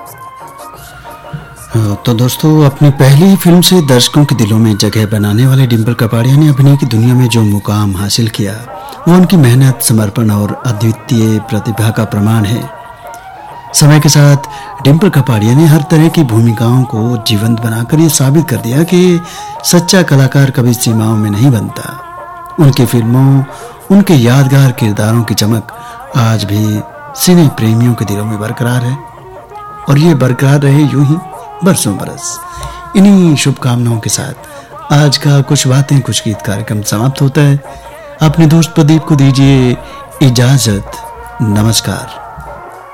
तो दोस्तों, अपनी पहली फिल्म से दर्शकों के दिलों में जगह बनाने वाले डिंपल कपाड़िया ने अभिनय की दुनिया में जो मुकाम हासिल किया, वो उनकी मेहनत, समर्पण और अद्वितीय प्रतिभा का प्रमाण है। समय के साथ डिंपल कपाड़िया ने हर तरह की भूमिकाओं को जीवंत बनाकर ये साबित कर दिया कि सच्चा कलाकार कभी सीमाओं में नहीं बनता। उनकी फिल्मों, उनके यादगार किरदारों की चमक आज भी सिने प्रेमियों के दिलों में बरकरार है और ये बरकरार रहे यूं ही बरसों बरस। इन्हीं शुभकामनाओं के साथ आज का कुछ बातें कुछ गीत कार्यक्रम समाप्त होता है। अपने दोस्त प्रदीप को दीजिए इजाजत। नमस्कार।